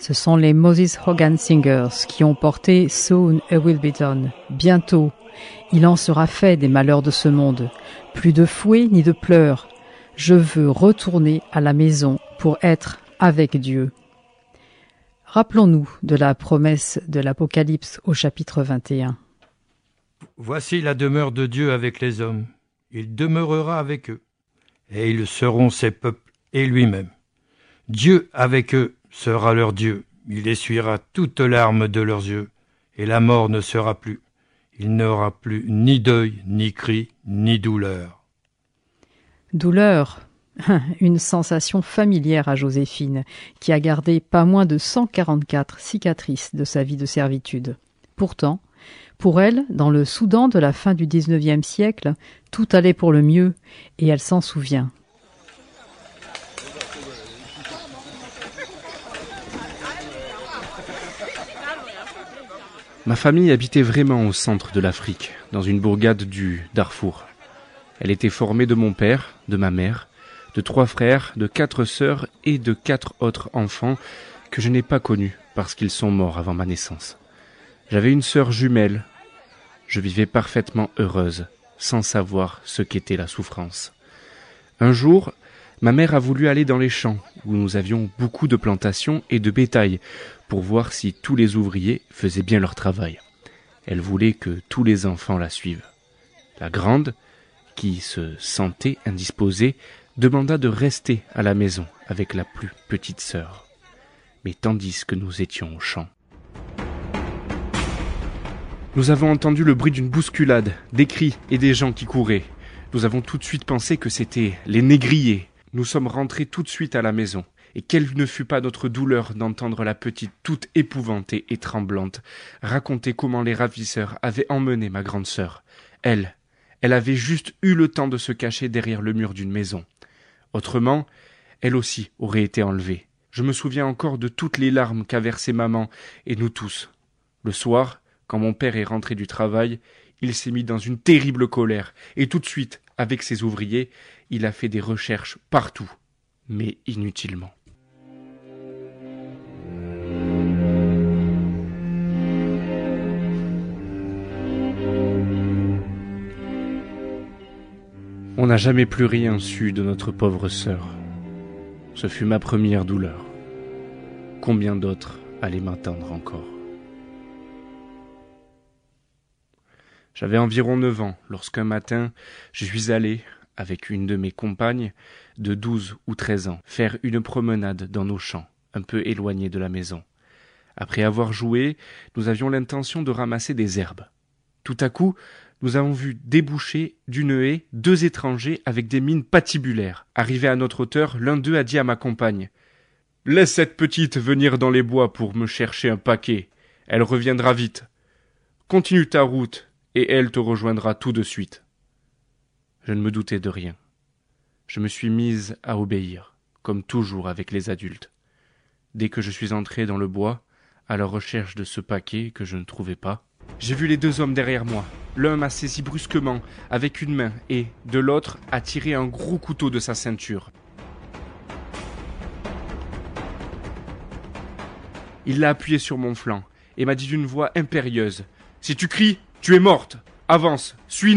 Ce sont les Moses Hogan Singers qui ont porté Soon It Will Be Done. Bientôt, il en sera fait des malheurs de ce monde. Plus de fouet ni de pleurs. Je veux retourner à la maison pour être avec Dieu. Rappelons-nous de la promesse de l'Apocalypse au chapitre 21. Voici la demeure de Dieu avec les hommes. Il demeurera avec eux, et ils seront ses peuples et lui-même. Dieu avec eux sera leur Dieu. Il essuiera toute larme de leurs yeux, et la mort ne sera plus. Il n'aura plus ni deuil, ni cri, ni douleur. Douleur, une sensation familière à Joséphine, qui a gardé pas moins de 144 cicatrices de sa vie de servitude. Pourtant, pour elle, dans le Soudan de la fin du XIXe siècle, tout allait pour le mieux, et elle s'en souvient. Ma famille habitait vraiment au centre de l'Afrique, dans une bourgade du Darfour. Elle était formée de mon père, de ma mère, de 3 frères, de 4 sœurs et de 4 autres enfants que je n'ai pas connus parce qu'ils sont morts avant ma naissance. J'avais une sœur jumelle. Je vivais parfaitement heureuse, sans savoir ce qu'était la souffrance. Un jour, ma mère a voulu aller dans les champs, où nous avions beaucoup de plantations et de bétail, pour voir si tous les ouvriers faisaient bien leur travail. Elle voulait que tous les enfants la suivent. La grande, qui se sentait indisposée, demanda de rester à la maison avec la plus petite sœur. Mais tandis que nous étions au champ, nous avons entendu le bruit d'une bousculade, des cris et des gens qui couraient. Nous avons tout de suite pensé que c'était les négriers. Nous sommes rentrés tout de suite à la maison. Et quelle ne fut pas notre douleur d'entendre la petite, toute épouvantée et tremblante, raconter comment les ravisseurs avaient emmené ma grande sœur. Elle avait juste eu le temps de se cacher derrière le mur d'une maison. Autrement, elle aussi aurait été enlevée. Je me souviens encore de toutes les larmes qu'a versées maman et nous tous. Le soir, quand mon père est rentré du travail, il s'est mis dans une terrible colère, et tout de suite, avec ses ouvriers, il a fait des recherches partout, mais inutilement. On n'a jamais plus rien su de notre pauvre sœur. Ce fut ma première douleur. Combien d'autres allaient m'attendre encore? J'avais environ 9 ans lorsqu'un matin, je suis allé, avec une de mes compagnes, de 12 ou 13 ans, faire une promenade dans nos champs, un peu éloignés de la maison. Après avoir joué, nous avions l'intention de ramasser des herbes. Tout à coup, nous avons vu déboucher d'une haie 2 étrangers avec des mines patibulaires. Arrivés à notre hauteur, l'un d'eux a dit à ma compagne « Laisse cette petite venir dans les bois pour me chercher un paquet. Elle reviendra vite. Continue ta route. » Et elle te rejoindra tout de suite. Je ne me doutais de rien. Je me suis mise à obéir, comme toujours avec les adultes. Dès que je suis entré dans le bois, à la recherche de ce paquet que je ne trouvais pas, j'ai vu les 2 hommes derrière moi. L'un m'a saisi brusquement avec une main et, de l'autre, a tiré un gros couteau de sa ceinture. Il l'a appuyé sur mon flanc et m'a dit d'une voix impérieuse « Si tu cries, tu es morte. Avance, suis-nous !»